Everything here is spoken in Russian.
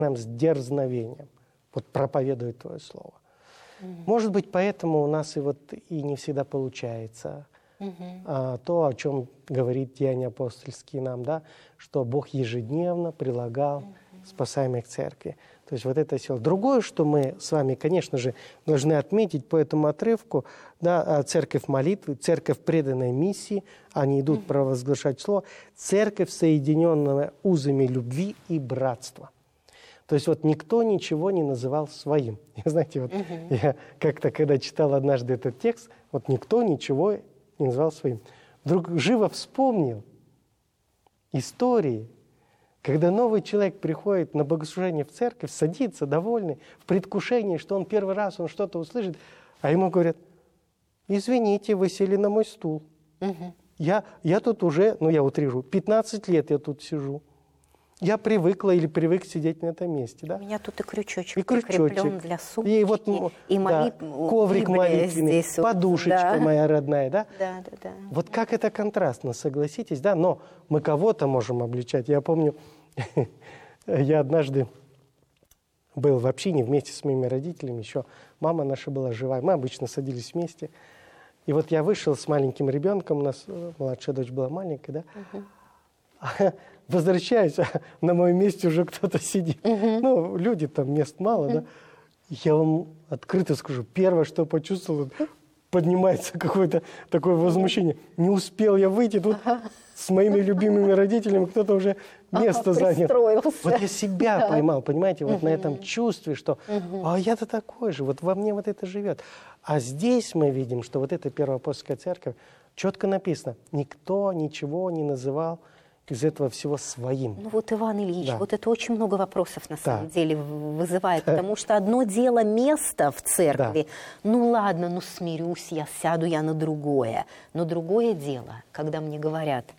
нам с дерзновением вот проповедует Твое Слово. Может быть, поэтому у нас и не всегда получается то, о чем говорит Деяния апостольские нам, да, что Бог ежедневно прилагал спасаемых к церкви. То есть вот это сила. Другое, что мы с вами, конечно же, должны отметить по этому отрывку, да, церковь молитвы, церковь преданной миссии, они идут провозглашать слово, церковь, соединенная узами любви и братства. То есть вот никто ничего не называл своим. И, знаете, вот я как-то, когда читал однажды этот текст, вот никто ничего не называл своим. Вдруг живо вспомнил истории, когда новый человек приходит на богослужение в церковь, садится довольный, в предвкушении, что он первый раз он что-то услышит, а ему говорят: извините, вы сели на мой стул. Я тут уже, я утрирую, 15 лет я тут сижу. Я привыкла или привык сидеть на этом месте. Да? У меня тут и крючочек прикреплен для сумочки, и вот, коврик молитвенный, здесь, подушечка моя родная. Да? Да. Вот как это контрастно, согласитесь, да? Но мы кого-то можем обличать. Я помню, я однажды был в общине вместе с моими родителями, еще мама наша была жива, мы обычно садились вместе. И вот я вышел с маленьким ребенком, у нас младшая дочь была маленькая, да? Возвращаюсь, а на моем месте уже кто-то сидит. Люди там, мест мало, да? Я вам открыто скажу, первое, что почувствовал, поднимается какое-то такое возмущение. Не успел я выйти, тут с моими любимыми родителями кто-то уже место занял. Вот я себя поймал, понимаете, вот на этом чувстве, что а я-то такой же, вот во мне вот это живет. А здесь мы видим, что вот эта первоапостольская церковь, четко написано, никто ничего не называл из этого всего своим. Вот, Иван Ильич, вот это очень много вопросов на самом деле вызывает, потому что одно дело место в церкви, ладно, смирюсь я, сяду я на другое, но другое дело, когда мне говорят: